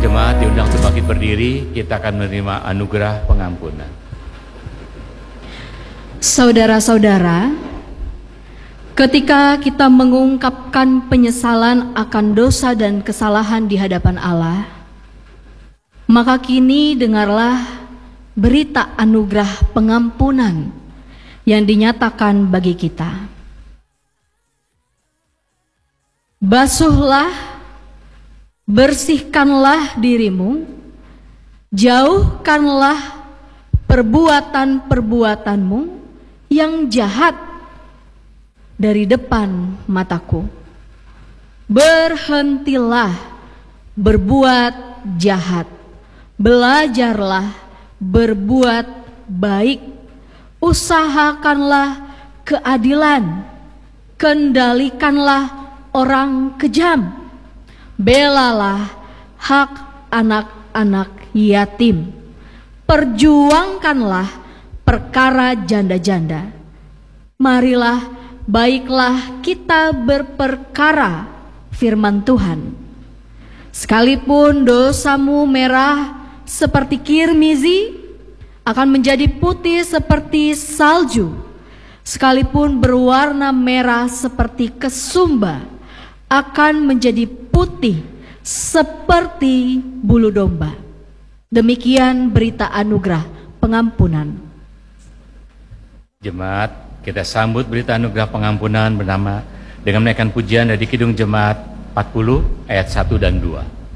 Jemaat diundang untuk bangkit berdiri, kita akan menerima anugerah pengampunan. Saudara-saudara, ketika kita mengungkapkan penyesalan akan dosa dan kesalahan di hadapan Allah, maka kini dengarlah berita anugerah pengampunan yang dinyatakan bagi kita. Basuhlah, bersihkanlah dirimu, jauhkanlah perbuatan-perbuatanmu yang jahat dari depan mataku. Berhentilah berbuat jahat, belajarlah berbuat baik, usahakanlah keadilan, kendalikanlah orang kejam, belalah hak anak-anak yatim, perjuangkanlah perkara janda-janda. Marilah baiklah kita berperkara firman Tuhan. Sekalipun dosamu merah seperti kirmizi, akan menjadi putih seperti salju. Sekalipun berwarna merah seperti kesumba, akan menjadi putih seperti bulu domba. Demikian berita anugerah pengampunan. Jemaat, kita sambut berita anugerah pengampunan bernama dengan menaikkan pujian dari Kidung Jemaat 40 ayat 1 dan 2.